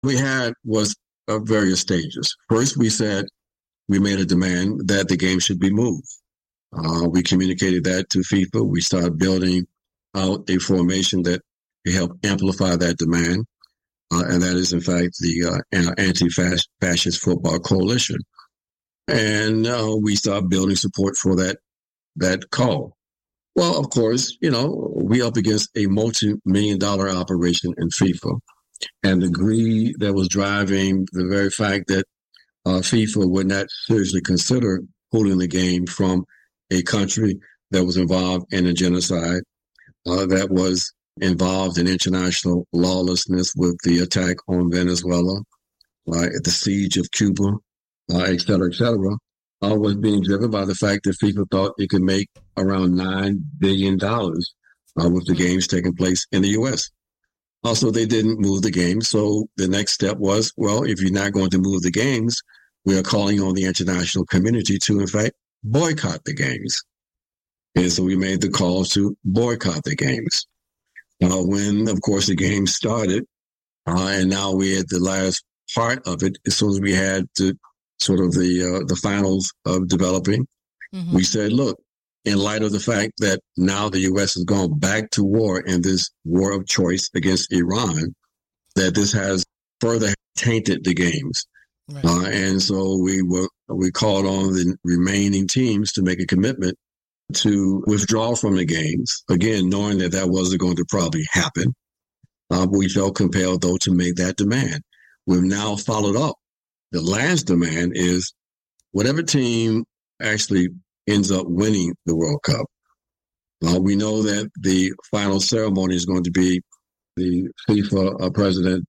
We had was various stages. First, we made a demand that the game should be moved. We communicated that to FIFA. We started building out a formation that helped amplify that demand, and that is, in fact, the Anti-Fascist Football Coalition. And we started building support for that call. Well, of course, we up against a multi-million-dollar operation in FIFA, and the greed that was driving the very fact that FIFA would not seriously consider holding the game from a country that was involved in a genocide, that was involved in international lawlessness with the attack on Venezuela, the siege of Cuba, et cetera, was being driven by the fact that FIFA thought it could make around $9 billion with the games taking place in the U.S. Also, they didn't move the games. So the next step was, well, if you're not going to move the games, we are calling on the international community to, in fact, boycott the games. And so we made the call to boycott the games. When, of course, the game started, and now we're at the last part of it, as soon as we had to sort of the finals of developing, we said, look, in light of the fact that now the U.S. has gone back to war in this war of choice against Iran, that this has further tainted the games. Right. And so we called on the remaining teams to make a commitment to withdraw from the games, again, knowing that wasn't going to probably happen. We felt compelled, though, to make that demand. We've now followed up. The last demand is whatever team actually ends up winning the World Cup. We know that the final ceremony is going to be the FIFA president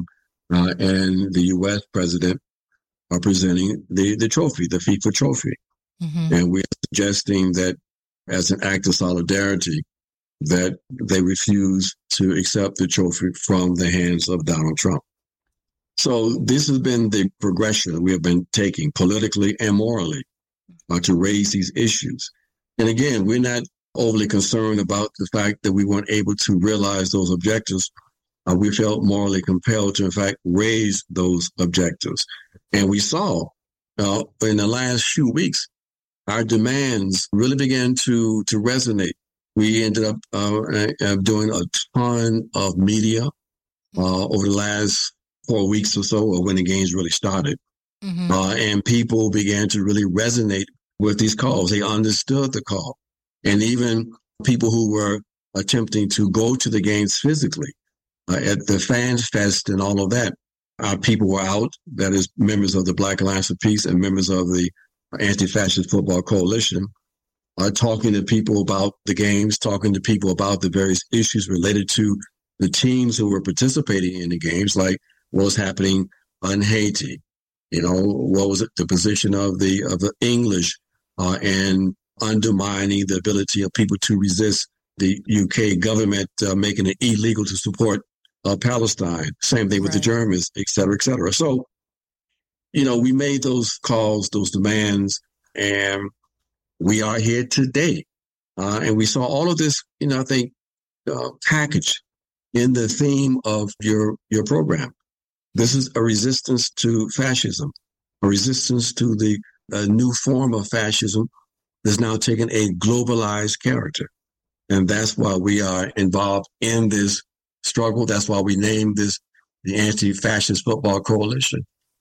and the U.S. president are presenting the trophy, the FIFA trophy. And we're suggesting that as an act of solidarity, that they refuse to accept the trophy from the hands of Donald Trump. So this has been the progression we have been taking politically and morally to raise these issues. And again, we're not overly concerned about the fact that we weren't able to realize those objectives. We felt morally compelled to, in fact, raise those objectives. And we saw in the last few weeks, our demands really began to resonate. We ended up doing a ton of media over the last 4 weeks or so, or when the games really started. And people began to really resonate with these calls. They understood the call. And even people who were attempting to go to the games physically at the Fans Fest and all of that, people were out. That is members of the Black Alliance of Peace and members of the Anti-Fascist Football Coalition, talking to people about the games, talking to people about the various issues related to the teams who were participating in the games, like what was happening in Haiti. What was the position of the English and undermining the ability of people to resist the UK government making it illegal to support Palestine. Same thing with the Germans, et cetera, et cetera. So, we made those calls, those demands, and we are here today. And we saw all of this, I think, packaged in the theme of your program. This is a resistance to fascism, a resistance to the new form of fascism that's now taken a globalized character. And that's why we are involved in this struggle. That's why we named this the Anti-Fascist Football Coalition.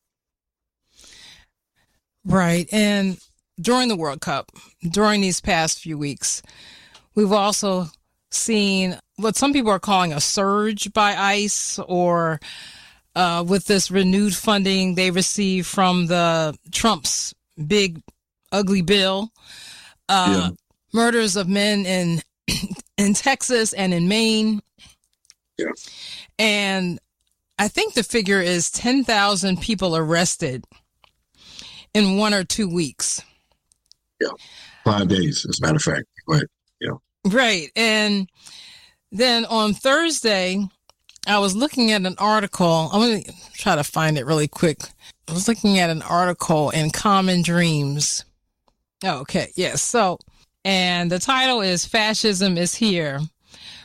Right. And during the World Cup, during these past few weeks, we've also seen what some people are calling a surge by ICE, or with this renewed funding they received from the Trump's big, ugly bill, murders of men in Texas and in Maine. Yeah. And I think the figure is 10,000 people arrested in 1 or 2 weeks. Yeah. 5 days, as a matter of fact. Right. Yeah. Right. And then on Thursday, I was looking at an article. I'm going to try to find it really quick. I was looking at an article in Common Dreams. Oh, okay. Yes. So, and the title is Fascism is Here.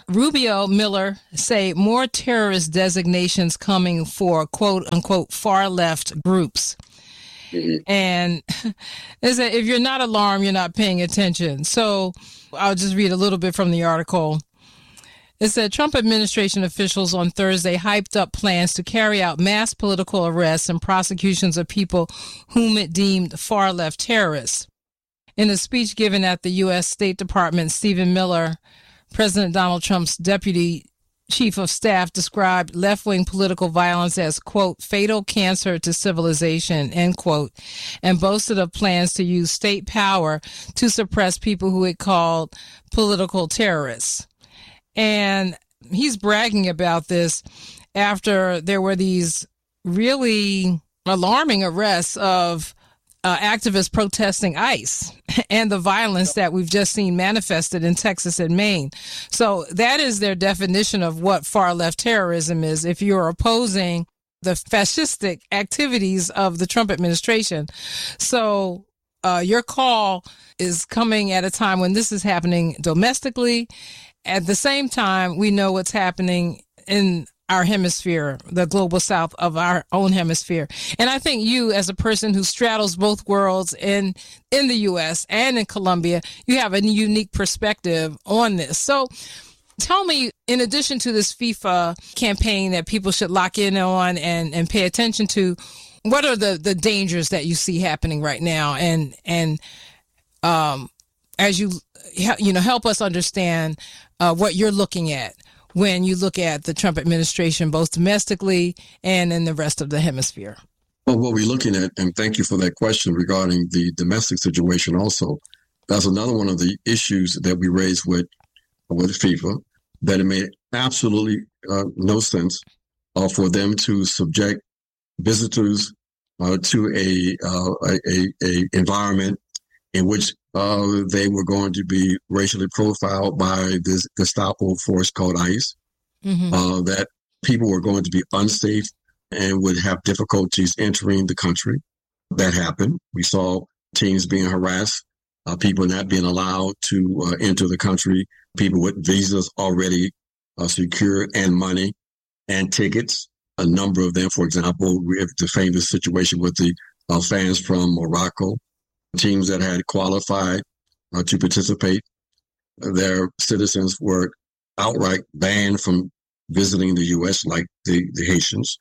Rubio, Miller say more terrorist designations coming for quote unquote far left groups. And they said, if you're not alarmed, you're not paying attention. So I'll just read a little bit from the article. It said Trump administration officials on Thursday hyped up plans to carry out mass political arrests and prosecutions of people whom it deemed far left terrorists. In a speech given at the U.S. State Department, Stephen Miller, President Donald Trump's deputy chief of staff, described left-wing political violence as, quote, fatal cancer to civilization, end quote, and boasted of plans to use state power to suppress people who it called political terrorists. And he's bragging about this after there were these really alarming arrests of activists protesting ICE and the violence that we've just seen manifested in Texas and Maine. So that is their definition of what far left terrorism is. If you're opposing the fascistic activities of the Trump administration. So your call is coming at a time when this is happening domestically. At the same time, we know what's happening in our hemisphere, the global south of our own hemisphere. And I think you, as a person who straddles both worlds in the U.S. and in Colombia, you have a unique perspective on this. So tell me, in addition to this FIFA campaign that people should lock in on and pay attention to, what are the dangers that you see happening right now? And as you help us understand what you're looking at when you look at the Trump administration, both domestically and in the rest of the hemisphere? Well, what we're looking at, and thank you for that question regarding the domestic situation also, that's another one of the issues that we raised with FIFA, that it made absolutely no sense for them to subject visitors to a environment in which they were going to be racially profiled by this Gestapo force called ICE, that people were going to be unsafe and would have difficulties entering the country. That happened. We saw teams being harassed, people not being allowed to enter the country, people with visas already secured and money and tickets. A number of them, for example, we have the famous situation with the fans from Morocco, teams that had qualified to participate. Their citizens were outright banned from visiting the U.S., like the Haitians.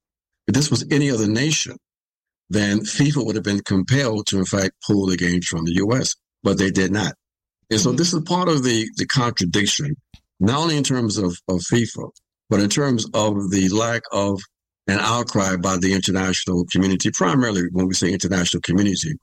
If this was any other nation, then FIFA would have been compelled to, in fact, pull the games from the U.S., but they did not. And so this is part of the contradiction, not only in terms of FIFA, but in terms of the lack of an outcry by the international community, primarily when we say international community,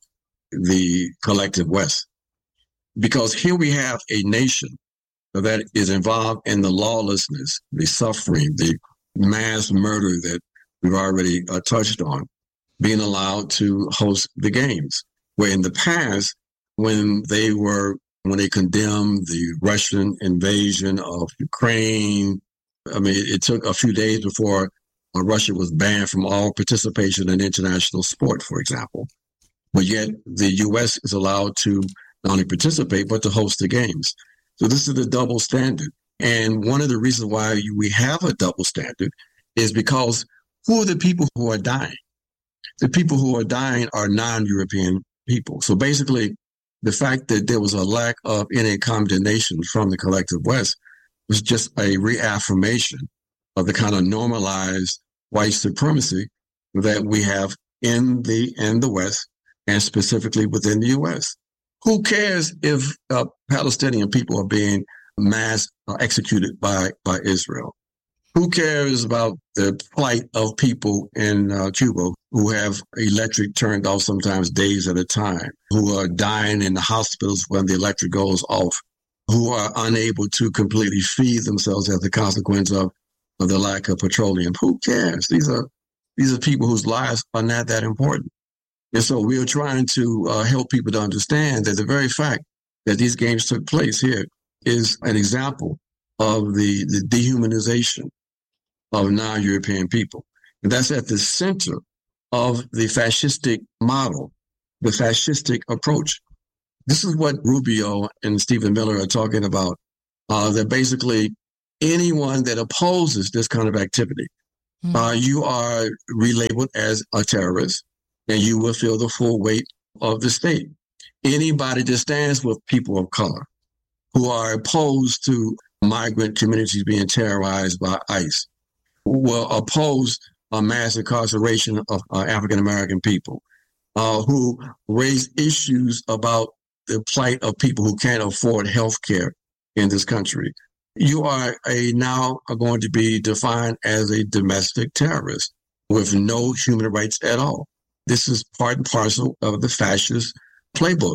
the collective West. Because here we have a nation that is involved in the lawlessness, the suffering, the mass murder that we've already touched on, being allowed to host the games. Where in the past, when they condemned the Russian invasion of Ukraine, I mean, it took a few days before Russia was banned from all participation in international sport, for example. But yet the U.S. is allowed to not only participate, but to host the games. So this is the double standard. And one of the reasons why we have a double standard is because who are the people who are dying? The people who are dying are non-European people. So basically, the fact that there was a lack of any condemnation from the collective West was just a reaffirmation of the kind of normalized white supremacy that we have in the West, and specifically within the U.S. Who cares if Palestinian people are being mass executed by Israel? Who cares about the plight of people in Cuba who have electric turned off sometimes days at a time, who are dying in the hospitals when the electric goes off, who are unable to completely feed themselves as a consequence of the lack of petroleum? Who cares? These are people whose lives are not that important. And so we are trying to help people to understand that the very fact that these games took place here is an example of the dehumanization of non-European people. And that's at the center of the fascistic model, the fascistic approach. This is what Rubio and Stephen Miller are talking about. That basically anyone that opposes this kind of activity, you are relabeled as a terrorist, and you will feel the full weight of the state. Anybody that stands with people of color who are opposed to migrant communities being terrorized by ICE will oppose a mass incarceration of African-American people, who raise issues about the plight of people who can't afford health care in this country. You are now going to be defined as a domestic terrorist with no human rights at all. This is part and parcel of the fascist playbook.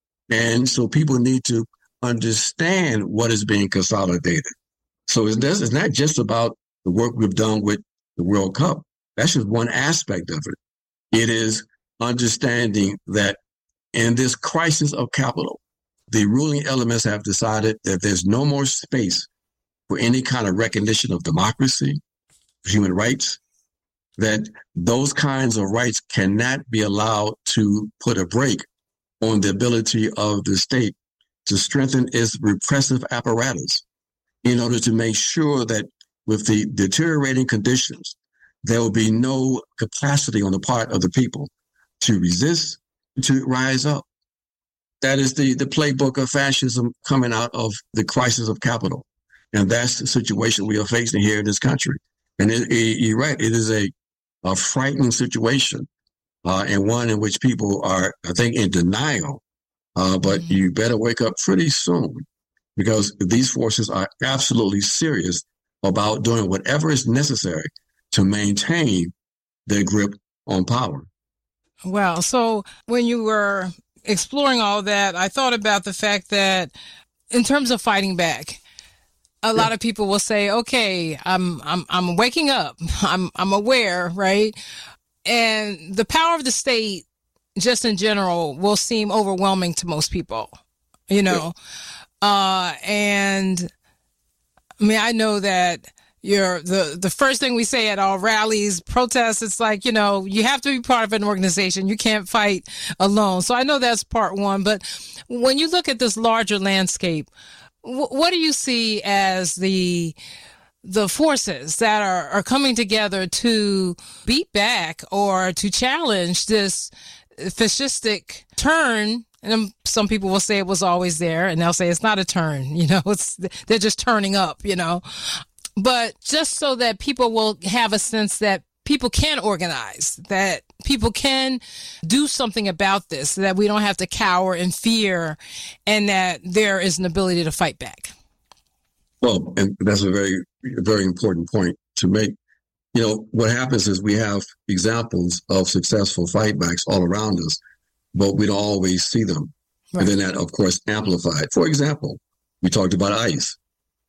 And so people need to understand what is being consolidated. So it's not just about the work we've done with the World Cup. That's just one aspect of it. It is understanding that in this crisis of capital, the ruling elements have decided that there's no more space for any kind of recognition of democracy, human rights, that those kinds of rights cannot be allowed to put a brake on the ability of the state to strengthen its repressive apparatus in order to make sure that with the deteriorating conditions, there will be no capacity on the part of the people to resist, to rise up. That is the playbook of fascism coming out of the crisis of capital. And that's the situation we are facing here in this country. And you're right, it is a frightening situation, and one in which people are, I think, in denial. But you better wake up pretty soon, because these forces are absolutely serious about doing whatever is necessary to maintain their grip on power. Well, so when you were exploring all that, I thought about the fact that in terms of fighting back, a lot of people will say, okay, I'm waking up. I'm aware, right? And the power of the state, just in general, will seem overwhelming to most people, you know? And I mean, I know that the first thing we say at our rallies, protests, it's like, you know, you have to be part of an organization. You can't fight alone. So I know that's part one. But when you look at this larger landscape, what do you see as the forces that are coming together to beat back or to challenge this fascistic turn? And some people will say it was always there, and they'll say it's not a turn, you know, they're just turning up, you know. But just so that people will have a sense that people can organize, that people can do something about this, that we don't have to cower in fear, and that there is an ability to fight back. Well, and that's a very, very important point to make. You know, what happens is we have examples of successful fightbacks all around us, but we don't always see them. Right. And then that, of course, amplified. For example, we talked about ICE.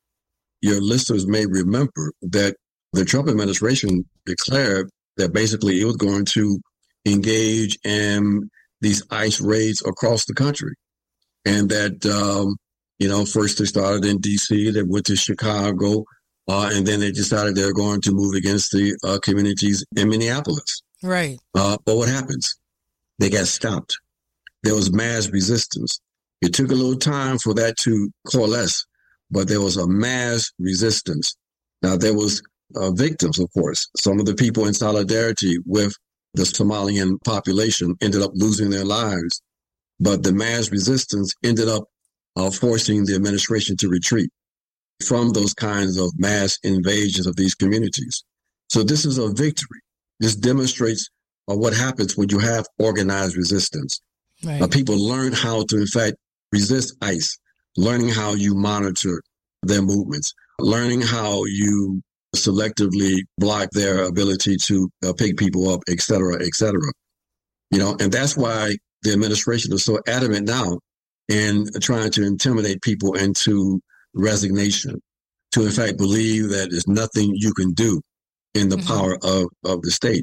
Your listeners may remember that the Trump administration declared that basically it was going to engage in these ICE raids across the country. And that, first they started in D.C., they went to Chicago, and then they decided they're going to move against the communities in Minneapolis. Right. But what happens? They got stopped. There was mass resistance. It took a little time for that to coalesce, but there was a mass resistance. Now, there was victims, of course. Some of the people in solidarity with the Somalian population ended up losing their lives, but the mass resistance ended up forcing the administration to retreat from those kinds of mass invasions of these communities. So this is a victory. This demonstrates what happens when you have organized resistance. Right. People learn how to, in fact, resist ICE, learning how you monitor their movements, learning how you selectively block their ability to pick people up, et cetera, et cetera. You know, and that's why the administration is so adamant now in trying to intimidate people into resignation, to in fact believe that there's nothing you can do in the power of the state.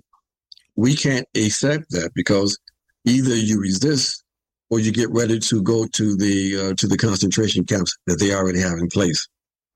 We can't accept that, because either you resist or you get ready to go to the concentration camps that they already have in place.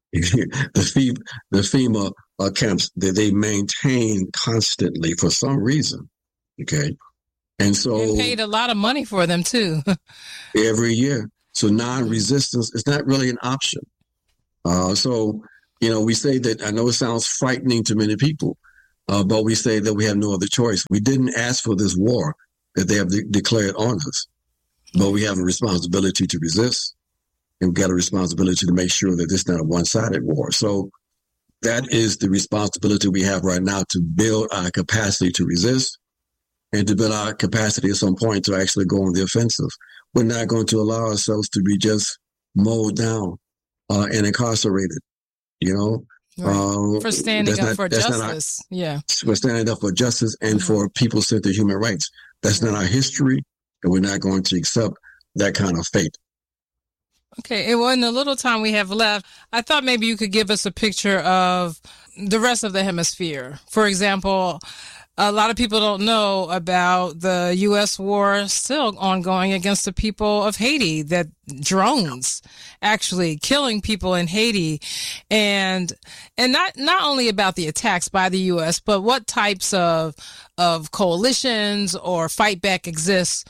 the FEMA camps that they maintain constantly for some reason. Okay. And so they paid a lot of money for them too. every year. So non-resistance is not really an option. So We say that, I know it sounds frightening to many people, but we say that we have no other choice. We didn't ask for this war that they have declared on us, but we have a responsibility to resist, and we've got a responsibility to make sure that this is not a one-sided war. So that is the responsibility we have right now, to build our capacity to resist and to build our capacity at some point to actually go on the offensive. We're not going to allow ourselves to be just mowed down and incarcerated, Right. For standing up for justice. For standing up for justice and for people-centered human rights. That's not our history, and we're not going to accept that kind of fate. Okay, well, in the little time we have left, I thought maybe you could give us a picture of the rest of the hemisphere. For example, a lot of people don't know about the U.S. war still ongoing against the people of Haiti, that drones actually killing people in Haiti, and not only about the attacks by the U.S., but what types of coalitions or fight back exists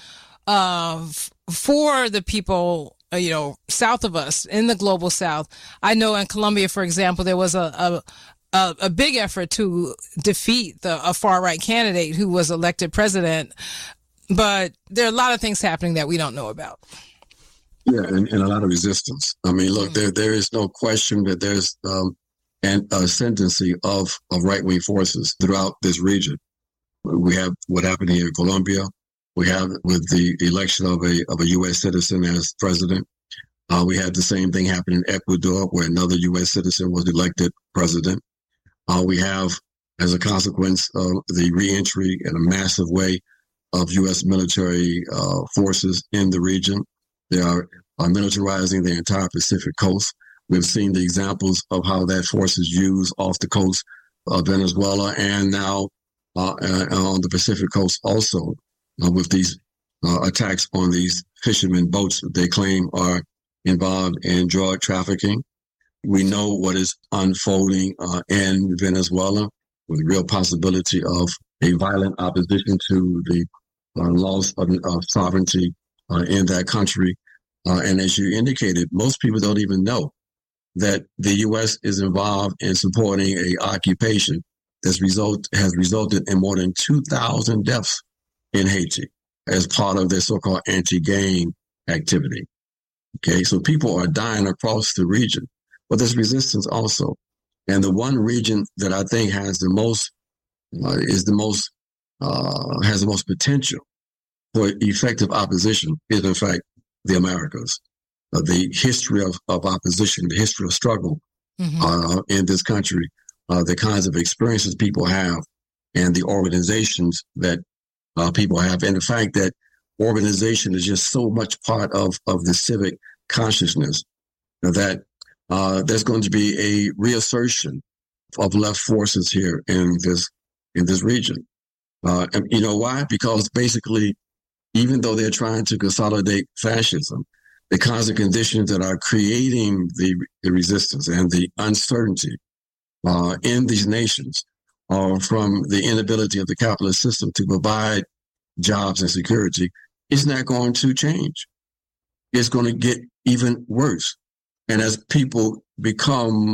for the people south of us in the global south. I know in Colombia, for example, there was a big effort to defeat a far-right candidate who was elected president. But there are a lot of things happening that we don't know about. Yeah, and a lot of resistance. I mean, look, there is no question that there's an ascendancy of right-wing forces throughout this region. We have what happened here in Colombia. We have with the election of a U.S. citizen as president. We had the same thing happen in Ecuador, where another U.S. citizen was elected president. We have, as a consequence of the reentry in a massive way of U.S. military forces in the region. They are militarizing the entire Pacific coast. We've seen the examples of how that force is used off the coast of Venezuela and now on the Pacific coast also, with these attacks on these fishermen boats that they claim are involved in drug trafficking. We know what is unfolding in Venezuela, with real possibility of a violent opposition to the loss of sovereignty in that country. And as you indicated, most people don't even know that the U.S. is involved in supporting a occupation has resulted in more than 2,000 deaths in Haiti as part of their so-called anti-gang activity. Okay, so people are dying across the region, but there's resistance also. And the one region that I think has the most potential for effective opposition is, in fact, the Americas. The history of opposition, the history of struggle in this country, the kinds of experiences people have, and the organizations that people have, and the fact that organization is just so much part of the civic consciousness that there's going to be a reassertion of left forces here in this region. And you know why? Because basically, even though they're trying to consolidate fascism, the kinds of conditions that are creating the resistance and the uncertainty in these nations from the inability of the capitalist system to provide jobs and security is not going to change. It's going to get even worse. And as people begin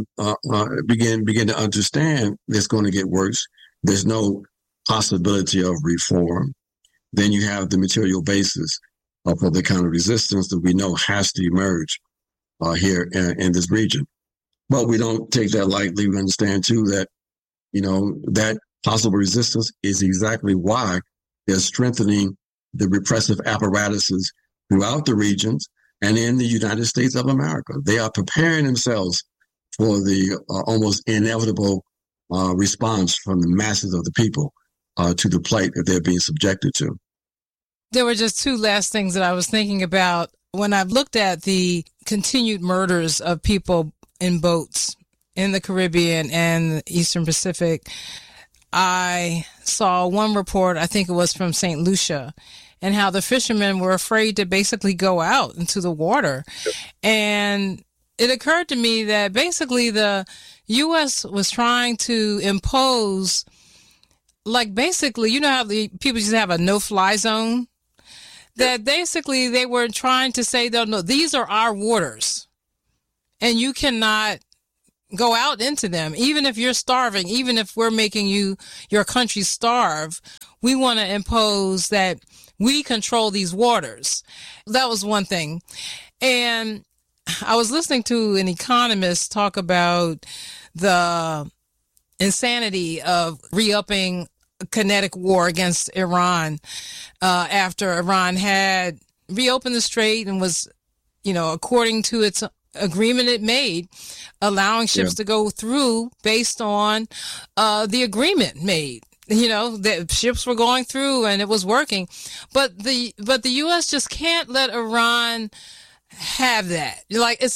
to understand it's going to get worse, there's no possibility of reform, then you have the material basis for the kind of resistance that we know has to emerge here in this region. But we don't take that lightly. We understand, too, that, that possible resistance is exactly why they're strengthening the repressive apparatuses throughout the regions and in the United States of America. They are preparing themselves for the almost inevitable response from the masses of the people to the plight that they're being subjected to. There were just two last things that I was thinking about when I've looked at the continued murders of people in boats in the Caribbean and the Eastern Pacific. I saw one report, I think it was from St. Lucia, and how the fishermen were afraid to basically go out into the water. And it occurred to me that basically the U.S. was trying to impose, like basically, you know how the people used to have a no-fly zone? That basically they were trying to say, no, these are our waters, and you cannot go out into them. Even if you're starving, even if we're making your country starve, we want to impose that we control these waters. That was one thing. And I was listening to an economist talk about the insanity of re-upping kinetic war against Iran after Iran had reopened the strait and was, according to its agreement it made, allowing ships to go through based on the agreement made. The ships were going through and it was working, but the U.S. just can't let Iran have that.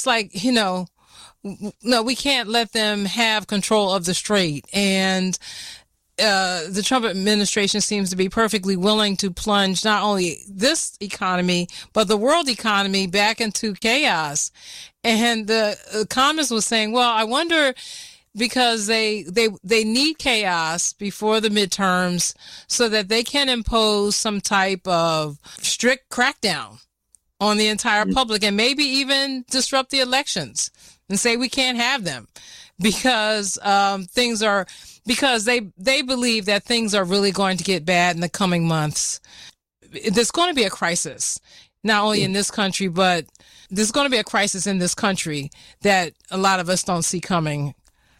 No, we can't let them have control of the strait. And the Trump administration seems to be perfectly willing to plunge not only this economy, but the world economy back into chaos. And the economist was saying, well, I wonder, because they need chaos before the midterms so that they can impose some type of strict crackdown on the entire public and maybe even disrupt the elections and say we can't have them because because they believe that things are really going to get bad in the coming months. There's going to be a crisis, not only in this country, but there's going to be a crisis in this country that a lot of us don't see coming.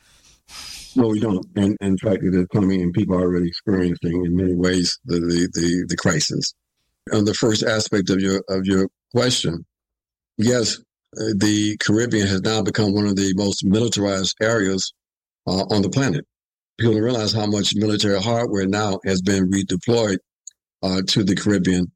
No, we don't. And in fact, it is coming, and people are already experiencing in many ways the crisis. On the first aspect of your question, yes, the Caribbean has now become one of the most militarized areas on the planet. People don't realize how much military hardware now has been redeployed to the Caribbean,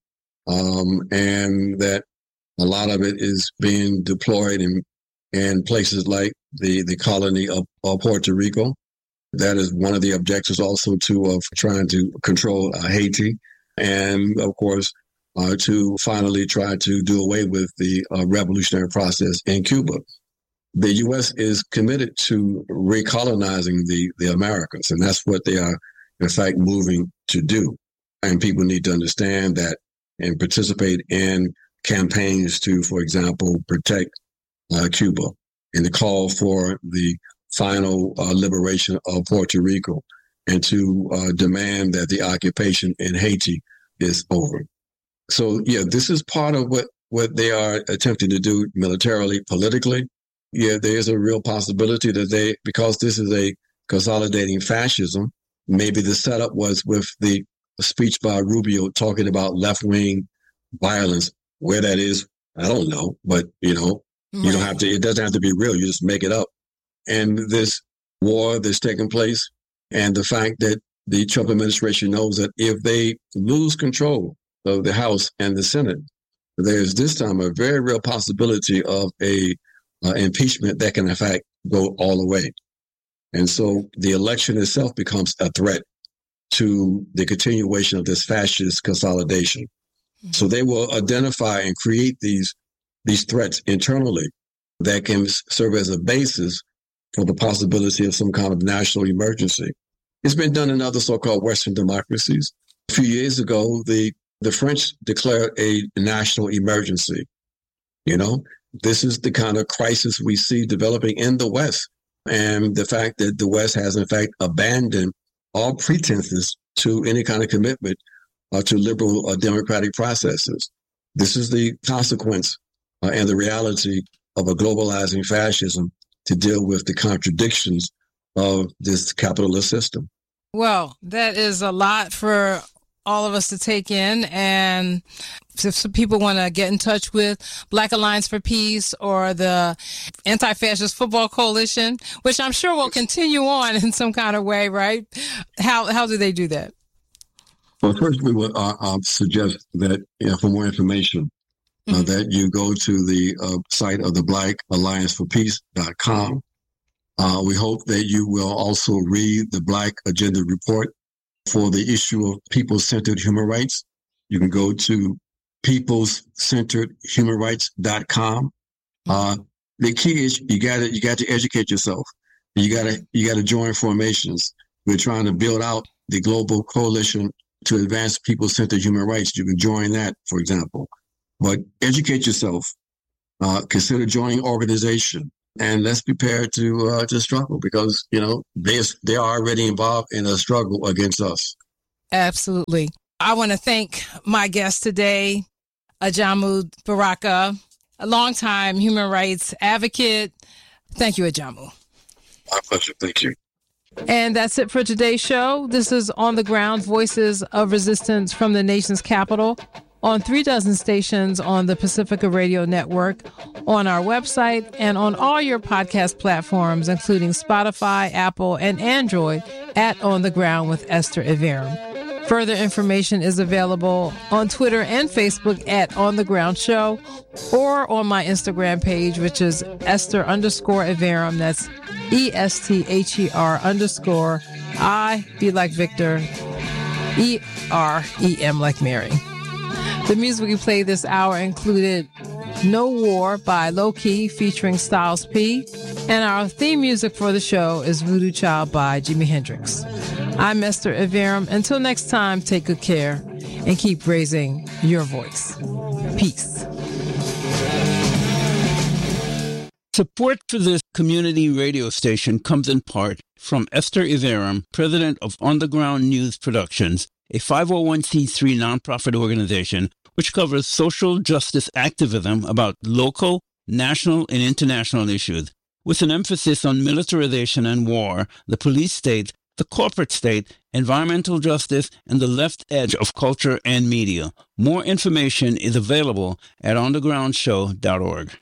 and that a lot of it is being deployed in places like the colony of Puerto Rico. That is one of the objectives also of trying to control Haiti, and of course to finally try to do away with the revolutionary process in Cuba. The U.S. is committed to recolonizing the Americas, and that's what they are, in fact, moving to do. And people need to understand that and participate in campaigns to, for example, protect Cuba and the call for the final liberation of Puerto Rico and to demand that the occupation in Haiti is over. So, yeah, this is part of what they are attempting to do militarily, politically. Yeah, there is a real possibility that because this is a consolidating fascism, maybe the setup was with the speech by Rubio talking about left-wing violence. Where that is, I don't know, but, you don't have to, it doesn't have to be real. You just make it up. And this war that's taking place and the fact that the Trump administration knows that if they lose control of the House and the Senate, there's this time a very real possibility of a impeachment that can, in fact, go all the way. And so the election itself becomes a threat to the continuation of this fascist consolidation. Mm-hmm. So they will identify and create these threats internally that can serve as a basis for the possibility of some kind of national emergency. It's been done in other so-called Western democracies. A few years ago, the French declared a national emergency. This is the kind of crisis we see developing in the West. And the fact that the West has, in fact, abandoned all pretenses to any kind of commitment to liberal democratic processes. This is the consequence and the reality of a globalizing fascism to deal with the contradictions of this capitalist system. Well, that is a lot for all of us to take in. And if some people want to get in touch with Black Alliance for Peace or the Anti-Fascist Football Coalition, which I'm sure will continue on in some kind of way, right? How do they do that? Well, first we would suggest that for more information, that you go to the site of the blackallianceforpeace.com. We hope that you will also read the Black Agenda Report for the issue of people-centered human rights. You can go to peoplescenteredhumanrights.com. The key is you got to educate yourself. You got to join formations. We're trying to build out the global coalition to advance people-centered human rights. You can join that, for example. But educate yourself. Consider joining organization. and let's prepare to struggle because, they are already involved in a struggle against us. Absolutely. I want to thank my guest today, Ajamu Baraka, a longtime human rights advocate. Thank you, Ajamu. My pleasure. Thank you. And that's it for today's show. This is On the Ground, Voices of Resistance from the nation's capital, on 36 stations on the Pacifica Radio Network, on our website, and on all your podcast platforms, including Spotify, Apple, and Android, at On the Ground with Esther Iverem. Further information is available on Twitter and Facebook at On the Ground Show, or on my Instagram page, which is Esther_Iverem. That's ESTHER_ I, B like Victor, EREM like Mary. The music we played this hour included No War by Low Key featuring Styles P. And our theme music for the show is Voodoo Child by Jimi Hendrix. I'm Esther Iverem. Until next time, take good care and keep raising your voice. Peace. Support for this community radio station comes in part from Esther Iverem, president of On the Ground News Productions, a 501c3 nonprofit organization which covers social justice activism about local, national, and international issues, with an emphasis on militarization and war, the police state, the corporate state, environmental justice, and the left edge of culture and media. More information is available at onthegroundshow.org.